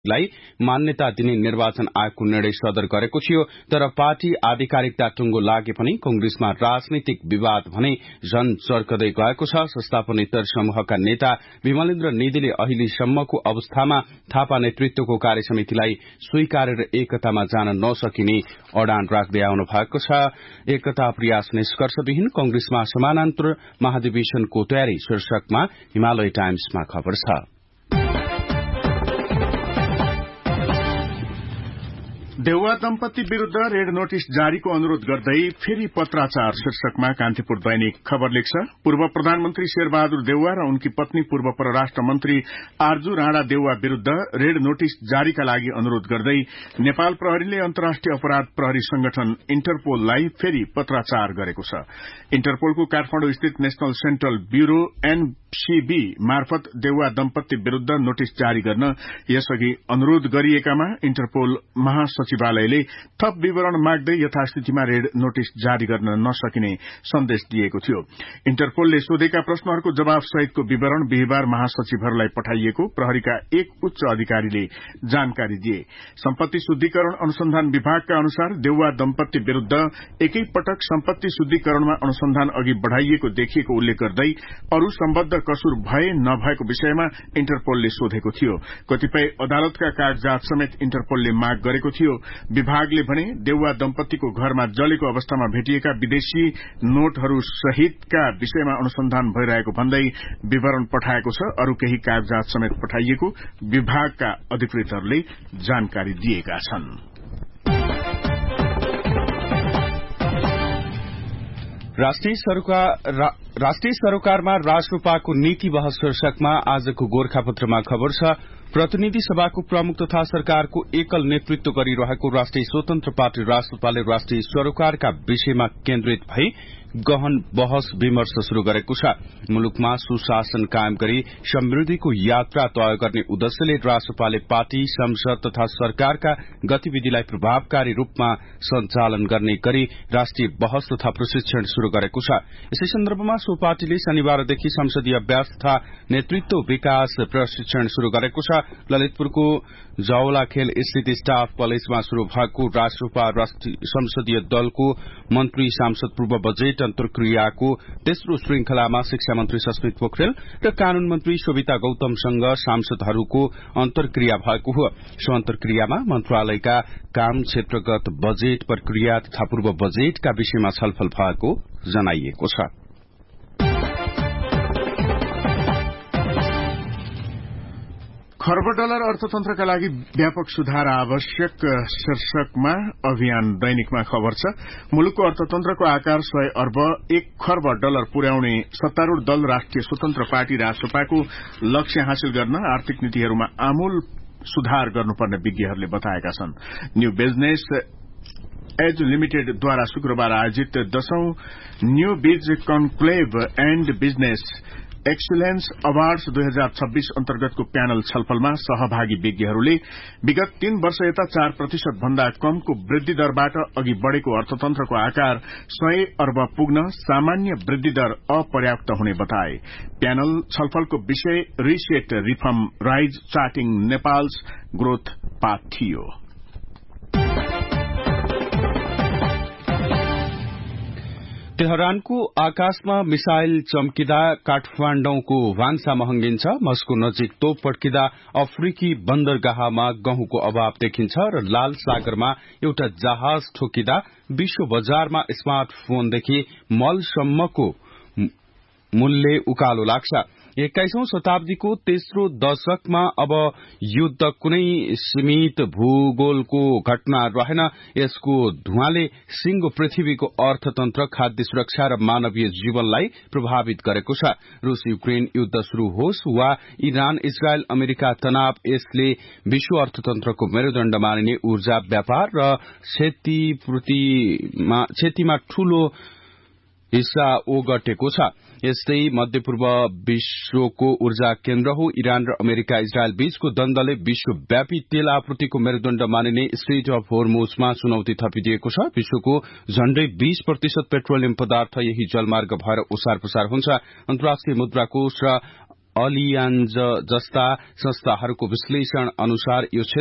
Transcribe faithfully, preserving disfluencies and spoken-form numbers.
लाई मान्यता दिने निर्वाचन आयोगको निर्णय सदर गरेको थियो। तर पार्टी आधिकारिकता टुंगो लागे पनि कंग्रेसमा राजनीतिक विवाद भने झन चर्कदै गएको छ। संस्थापनेतर समूहका नेता विमलेन्द्र निधिले अहिलेसम्मको अवस्थामा थापा नेतृत्वको कार्य समितिलाई स्वीकारेर एकतामा जान नसकिने अडान राख्दै आउनु भएको छ। एकता प्रयास निष्कर्षविहीन कंग्रेसमा समानान्तर महाधिवेशनको तयारी शीर्षकमा हिमालय टाइम्समा खबर छ। देउवा दम्पति विरूद्ध रेड नोटिस जारीको अनुरोध गर्दै फेरि पत्राचार शीर्षकमा कान्तिपुर दैनिक खबर लेख्छ। पूर्व प्रधानमन्त्री शेरबहादुर देउवा र उनकी पत्नी पूर्व परराष्ट्र मन्त्री आरजू राणा देउवा विरूद्ध रेड नोटिस जारीका लागि अनुरोध गर्दै नेपाल प्रहरीले अन्तर्राष्ट्रिय अपराध प्रहरी संगठन इन्टरपोललाई फेरि पत्राचार गरेको छ। इन्टरपोलको काठमाडौँ स्थित नेशनल सेन्ट्रल ब्यूरो एनसीबी मार्फत देउवा दम्पति विरूद्ध नोटिस जारी गर्न यसअघि अनुरोध गरिएकामा इन्टरपोल महासचिवालयले थप विवरण माग्दै यथास्थितिमा रेड नोटिस जारी गर्न नसकिने सन्देश दिएको थियो। इन्टरपोलले सोधेका प्रश्नहरूको जवाब सहितको विवरण बिहिबार महासचिवहरूलाई पठाइएको प्रहरीका एक उच्च अधिकारीले जानकारी दिए। सम्पत्ति शुद्धिकरण अनुसन्धान विभागका अनुसार देउवा दम्पति विरूद्ध एकै पटक सम्पत्ति शुद्धिकरणमा अनुसन्धान अघि बढ़ाइएको देखिएको उल्लेख गर्दै अरू सम्बद्ध कसुर भए नभएको विषयमा इन्टरपोलले सोधेको थियो। कतिपय अदालतका कागजात समेत इन्टरपोलले माग गरेको थियो। विभागले भने देउवा दम्पतिको घरमा जलेको अवस्थामा भेटिएका विदेशी नोटहरू सहितका विषयमा अनुसन्धान भइरहेको भन्दै विवरण पठाएको छ। अरू केही कागजात समेत पठाइएको विभागका अधिकृतहरूले जानकारी दिएका छन्। राष्ट्रिय सरोकार रा, राष्ट्रिय सरोकारमा राष्ट्रपाको नीति बहस शीर्षकमा आजको गोर्खापत्रमा खबर छ। प्रतिनिधि सभाको प्रमुख तथा सरकारको एकल नेतृत्व गरिरहेको राष्ट्रिय स्वतन्त्र पार्टी राष्ट्रपाले राष्ट्रिय सरोकारका विषयमा केन्द्रित भई गहन बहस विमर्श शुरू गरेको छ। मुलुकमा सुशासन कायम गरी समृद्धिको यात्रा तय गर्ने उद्देश्यले राष्ट्रपाले पार्टी संसद तथा सरकारका गतिविधिलाई प्रभावकारी रूपमा सञ्चालन गर्ने गरी राष्ट्रिय बहस तथा प्रशिक्षण शुरू गरेको छ। यसै सन्दर्भमा सो पार्टीले शनिबारदेखि संसदीय अभ्यास तथा नेतृत्व विकास प्रशिक्षण शुरू गरेको छ। ललितपुरको जावला खेल स्थित स्टाफ कलेजमा शुरू भएको राष्ट्रपा संसदीय दलको मन्त्री सांसद पूर्व बजेट अन्तर्क्रियाको तेस्रो श्रृंखलामा शिक्षा मन्त्री सस्मित पोखरेल र कानून मन्त्री शोभिता गौतमसँग सांसदहरूको अन्तर्क्रिया भएको हो। सो अन्तर्क्रियामा मन्त्रालयका काम क्षेत्रगत बजेट प्रक्रिया तथा पूर्व बजेटका विषयमा छलफल भएको जनाइएको छ। खर्ब डलर अर्थतन्त्रका लागि व्यापक सुधार आवश्यक शीर्षकमा अभियान दैनिकमा खबर छ। मुलुकको अर्थतन्त्रको आकार सय अर्ब एक खर्ब डलर पुर्याउने सत्तारूढ़ दल राष्ट्रिय स्वतन्त्र पार्टी राष्ट्रपाको लक्ष्य हासिल गर्न आर्थिक नीतिहरूमा आमूल सुधार गर्नुपर्ने विज्ञहरूले बताएका छन्। न्यू बिजनेस एज लिमिटेडद्वारा शुक्रबार आयोजित दशौं न्यू बिज conclave and business excellence awards दुई हजार छब्बीस अन्तर्गतको प्यानल छलफलमा सहभागी विज्ञहरूले विगत तीन वर्ष यता चार प्रतिशत भन्दा कमको वृद्धि दरबाट अघि बढ़ेको अर्थतन्त्रको आकार सय अर्ब पुग्न सामान्य वृद्धि दर अपर्याप्त हुने बताए। प्यानल छलफलको विषय reset reform rise चार्टिङ Nepals growth path थियो। तेहरानको आकाशमा मिसाइल चम्किदा काठमाडौँको भान्सा महँगिन्छ। मस्को नजिक तोप पड्किदा अफ्रिकी बन्दरगाहमा गहुँको अभाव देखिन्छ र लाल सागरमा एउटा जहाज ठोकिदा विश्व बजारमा स्मार्टफोनदेखि मलसम्मको मूल्य उकालो लाग्छ। एक्काइसौं शताब्दीको तेस्रो दशकमा अब युद्ध कुनै सीमित भूगोलको घटना रहेन। यसको धुवाँले सिंगो पृथ्वीको अर्थतन्त्र, खाद्य सुरक्षा र मानवीय जीवनलाई प्रभावित गरेको छ। रूस युक्रेन युद्ध शुरू होस् वा इरान इजरायल अमेरिका तनाव, यसले विश्व अर्थतन्त्रको मेरुदण्ड मानिने ऊर्जा, व्यापार र क्षतिमा ठूलो हिस्सा ओगटेको छ। यस्तै मध्यपूर्व विश्वको ऊर्जा केन्द्र हो। इरान र अमेरिका इजरायल बीचको द्वन्द्वले विश्वव्यापी तेल आपूर्तिको मेरुदण्ड मानिने स्ट्रेट अफ होर्मुजमा चुनौती थपिदिएको छ। विश्वको झण्डै बीस प्रतिशत पेट्रोलियम पदार्थ यही जलमार्ग भएर ओसार पसार हुन्छ। अन्तर्राष्ट्रिय मुद्रा कोष र अलियान्ज जस्ता संस्थाहरूको विश्लेषण अनुसार यो